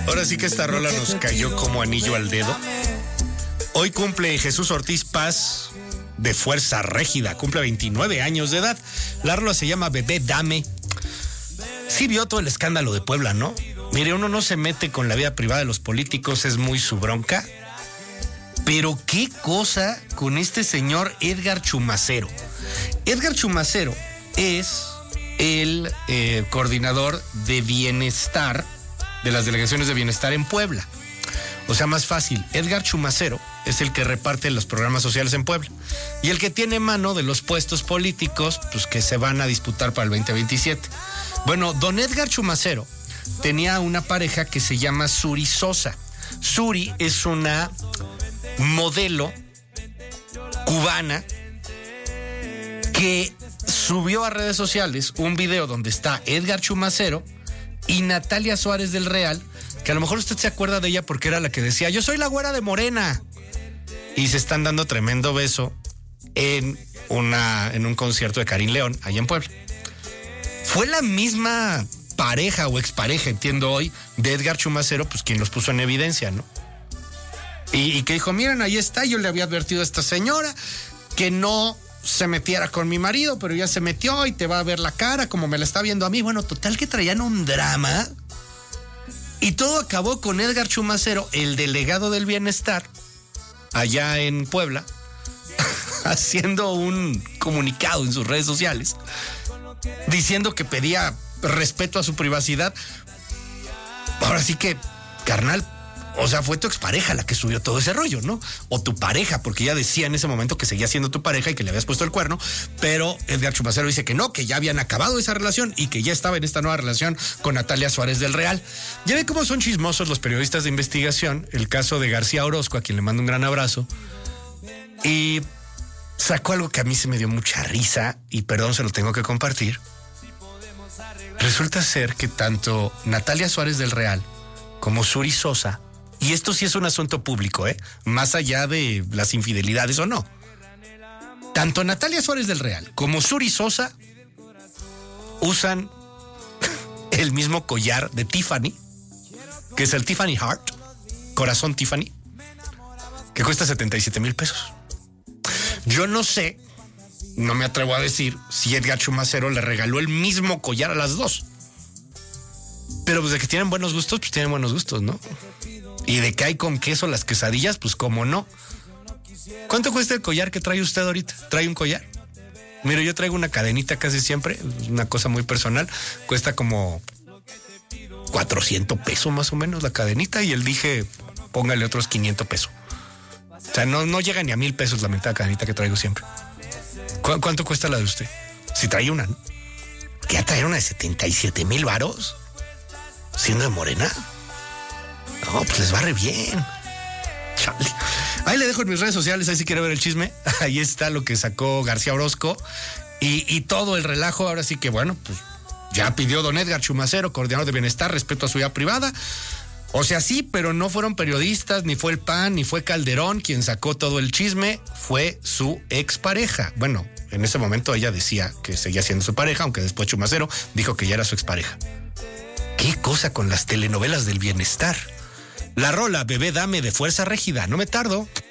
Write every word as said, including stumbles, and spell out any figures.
Ahora sí que esta rola nos cayó como anillo al dedo. Hoy cumple Jesús Ortiz Paz, de Fuerza Régida, cumple veintinueve años de edad. La rola se llama Bebé Dame. Sí vio todo el escándalo de Puebla, ¿no? Mire, uno no se mete con la vida privada de los políticos, es muy su bronca. Pero qué cosa con este señor Edgar Chumacero. Edgar Chumacero es el eh, coordinador de bienestar, de las delegaciones de bienestar en Puebla. O sea, más fácil, Edgar Chumacero es el que reparte los programas sociales en Puebla y el que tiene mano de los puestos políticos, pues, que se van a disputar para el veinte veintisiete. Bueno, don Edgar Chumacero tenía una pareja que se llama Suri Sosa. Suri es una modelo cubana que subió a redes sociales un video donde está Edgar Chumacero y Natalia Suárez del Real, que a lo mejor usted se acuerda de ella porque era la que decía, yo soy la güera de Morena. Y se están dando tremendo beso en, una, en un concierto de Karim León, allá en Puebla. Fue la misma pareja o expareja, entiendo hoy, de Edgar Chumacero, pues quien los puso en evidencia, ¿no? Y, y que dijo, miren, ahí está, yo le había advertido a esta señora que no se metiera con mi marido, pero ya se metió y te va a ver la cara como me la está viendo a mí. Bueno, total que traían un drama y todo acabó con Edgar Chumacero, el delegado del bienestar, allá en Puebla, haciendo un comunicado en sus redes sociales, diciendo que pedía respeto a su privacidad. Ahora sí que, carnal, o sea, fue tu expareja la que subió todo ese rollo, ¿no? O tu pareja, porque ella decía en ese momento que seguía siendo tu pareja y que le habías puesto el cuerno, pero Edgar Chumacero dice que no, que ya habían acabado esa relación y que ya estaba en esta nueva relación con Natalia Suárez del Real. Ya ve cómo son chismosos los periodistas de investigación. El caso de García Orozco, a quien le mando un gran abrazo, y sacó algo que a mí se me dio mucha risa y perdón, se lo tengo que compartir. Resulta ser que tanto Natalia Suárez del Real como Suri Sosa, y esto sí es un asunto público, ¿eh? Más allá de las infidelidades o no. Tanto Natalia Suárez del Real como Suri Sosa usan el mismo collar de Tiffany, que es el Tiffany Heart, corazón Tiffany, que cuesta setenta y siete mil pesos. Yo no sé, no me atrevo a decir si Edgar Chumacero le regaló el mismo collar a las dos. Pero pues de que tienen buenos gustos, pues tienen buenos gustos, ¿no? Y de que hay con queso las quesadillas, pues cómo no. ¿Cuánto cuesta el collar que trae usted ahorita? ¿Trae un collar? Mire, yo traigo una cadenita casi siempre, una cosa muy personal. Cuesta como cuatrocientos pesos más o menos la cadenita y él dije, póngale otros quinientos pesos. O sea, no, no llega ni a mil pesos la mentada cadenita que traigo siempre. ¿Cu- ¿Cuánto cuesta la de usted? Si trae una, ¿no? ¿Qué va a traer una de setenta y siete mil varos? ¿Siendo de Morena? No, pues les va re bien. Chale. Ahí le dejo en mis redes sociales, ahí si quiere ver el chisme. Ahí está lo que sacó García Orozco. Y, y todo el relajo, ahora sí que bueno, pues ya pidió don Edgar Chumacero, coordinador de bienestar, respeto a su vida privada. O sea, sí, pero no fueron periodistas, ni fue el P A N, ni fue Calderón quien sacó todo el chisme, fue su expareja. Bueno, en ese momento ella decía que seguía siendo su pareja, aunque después Chumacero dijo que ya era su expareja. ¿Qué cosa con las telenovelas del bienestar? La rola Bebé Dame de Fuerza Régida, no me tardo.